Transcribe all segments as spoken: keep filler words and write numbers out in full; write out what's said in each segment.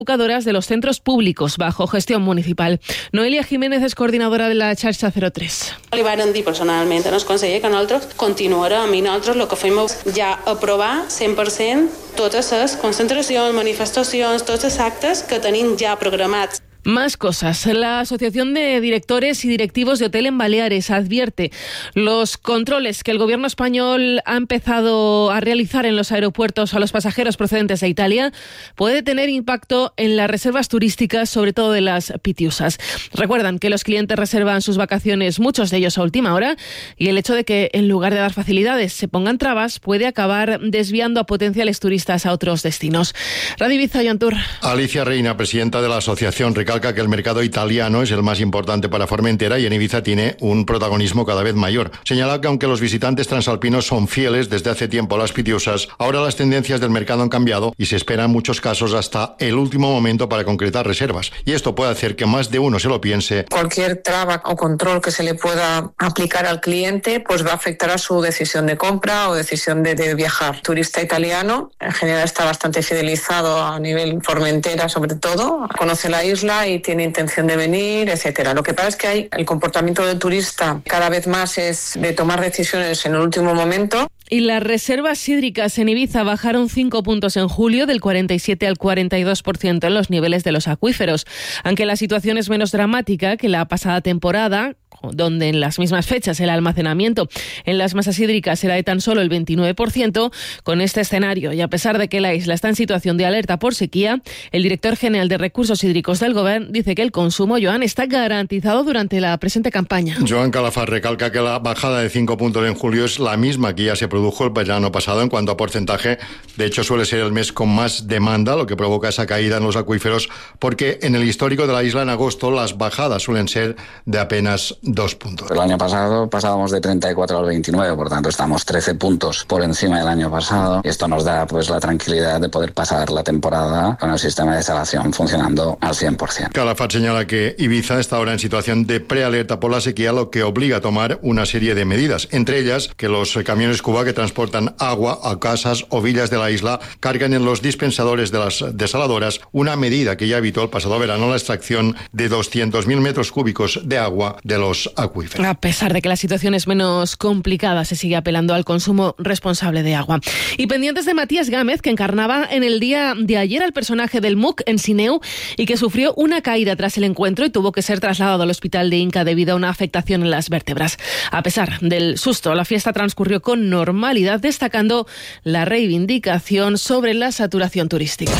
educadoras de los centros públicos bajo gestión municipal. Noelia Jiménez és coordinadora de la xarxa cero tres. Li van dir personalment al conseller que nosaltres continuarem i nosaltres el que fem és ja aprovar cent per cent totes les concentracions, manifestacions, tots els actes que tenim ja programats. Más cosas. La Asociación de Directores y Directivos de Hotel en Baleares advierte los controles que el gobierno español ha empezado a realizar en los aeropuertos a los pasajeros procedentes de Italia puede tener impacto en las reservas turísticas, sobre todo de las pitiusas. Recuerdan que los clientes reservan sus vacaciones, muchos de ellos a última hora, y el hecho de que en lugar de dar facilidades se pongan trabas puede acabar desviando a potenciales turistas a otros destinos. Radio Ibiza, Joan Tur. Alicia Reina, presidenta de la asociación, recalca que el mercado italiano es el más importante para Formentera y en Ibiza tiene un protagonismo cada vez mayor. Señala que aunque los visitantes transalpinos son fieles desde hace tiempo a las pitiusas, ahora las tendencias del mercado han cambiado y se espera en muchos casos hasta el último momento para concretar reservas. Y esto puede hacer que más de uno se lo piense. Cualquier traba o control que se le pueda aplicar al cliente pues va a afectar a su decisión de compra o decisión de, de viajar. El turista italiano en general está bastante fidelizado a nivel Formentera, sobre todo, conoce la isla y tiene intención de venir, etcétera. Lo que pasa es que hay el comportamiento del turista cada vez más es de tomar decisiones en el último momento. Y las reservas hídricas en Ibiza bajaron cinco puntos en julio, del cuarenta y siete al cuarenta y dos por ciento en los niveles de los acuíferos. Aunque la situación es menos dramática que la pasada temporada, donde en las mismas fechas el almacenamiento en las masas hídricas era de tan solo el veintinueve por ciento, con este escenario y a pesar de que la isla está en situación de alerta por sequía, el director general de Recursos Hídricos del Gobierno dice que el consumo, Joan, está garantizado durante la presente campaña. Joan Calafat recalca que la bajada de cinco puntos en julio es la misma que ya se produjo el verano pasado en cuanto a porcentaje. De hecho, suele ser el mes con más demanda, lo que provoca esa caída en los acuíferos, porque en el histórico de la isla en agosto las bajadas suelen ser de apenas dos puntos. El año pasado pasábamos de treinta y cuatro al veintinueve, por tanto estamos trece puntos por encima del año pasado y esto nos da pues la tranquilidad de poder pasar la temporada con el sistema de desalación funcionando al cien por ciento. Calafat señala que Ibiza está ahora en situación de prealerta por la sequía, lo que obliga a tomar una serie de medidas, entre ellas que los camiones Cuba que transportan agua a casas o villas de la isla cargan en los dispensadores de las desaladoras, una medida que ya evitó el pasado verano la extracción de doscientos mil metros cúbicos de agua de los acuíferos. A pesar de que la situación es menos complicada, se sigue apelando al consumo responsable de agua. Y pendientes de Matías Gámez, que encarnaba en el día de ayer al personaje del M U C en Sineu y que sufrió una caída tras el encuentro y tuvo que ser trasladado al hospital de Inca debido a una afectación en las vértebras. A pesar del susto, la fiesta transcurrió con normalidad, destacando la reivindicación sobre la saturación turística.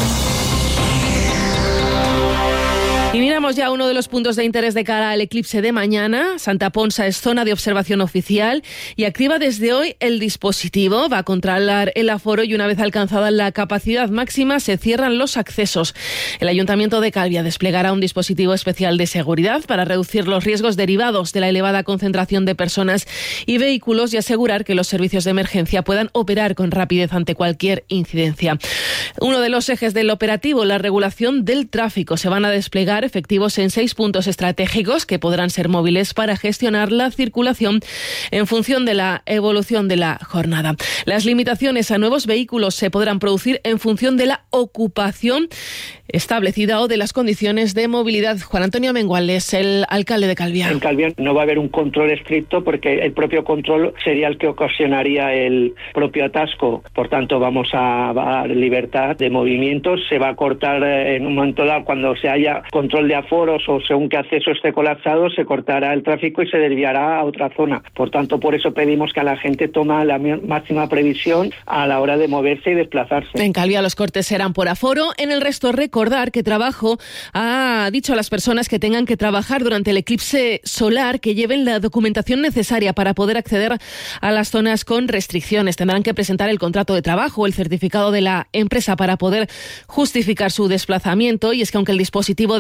Y miramos ya uno de los puntos de interés de cara al eclipse de mañana. Santa Ponsa es zona de observación oficial y activa desde hoy el dispositivo. Va a controlar el aforo y una vez alcanzada la capacidad máxima se cierran los accesos. El Ayuntamiento de Calvia desplegará un dispositivo especial de seguridad para reducir los riesgos derivados de la elevada concentración de personas y vehículos y asegurar que los servicios de emergencia puedan operar con rapidez ante cualquier incidencia. Uno de los ejes del operativo, la regulación del tráfico. Se van a desplegar efectivos en seis puntos estratégicos que podrán ser móviles para gestionar la circulación en función de la evolución de la jornada. Las limitaciones a nuevos vehículos se podrán producir en función de la ocupación establecida o de las condiciones de movilidad. Juan Antonio Menguales, el alcalde de Calvia. En Calvia no va a haber un control estricto porque el propio control sería el que ocasionaría el propio atasco. Por tanto, vamos a dar libertad de movimientos. Se va a cortar en un momento dado cuando se haya control de aforos o según qué acceso esté colapsado, se cortará el tráfico y se desviará a otra zona. Por tanto, por eso pedimos que a la gente tome la máxima previsión a la hora de moverse y desplazarse. En Calvia los cortes serán por aforo. En el resto, recordar que Trabajo ha dicho a las personas que tengan que trabajar durante el eclipse solar que lleven la documentación necesaria para poder acceder a las zonas con restricciones. Tendrán que presentar el contrato de trabajo o el certificado de la empresa para poder justificar su desplazamiento. Y es que aunque el dispositivo de seguridad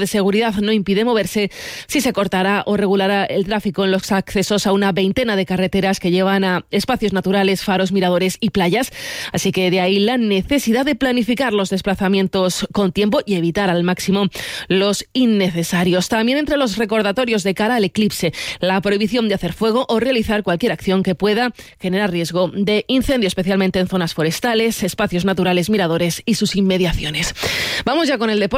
visibilidad no impide moverse, sí se cortará o regulará el tráfico en los accesos a una veintena de carreteras que llevan a espacios naturales, faros, miradores y playas. Así que de ahí la necesidad de planificar los desplazamientos con tiempo y evitar al máximo los innecesarios. También entre los recordatorios de cara al eclipse, la prohibición de hacer fuego o realizar cualquier acción que pueda generar riesgo de incendio, especialmente en zonas forestales, espacios naturales, miradores y sus inmediaciones. Vamos ya con el deporte.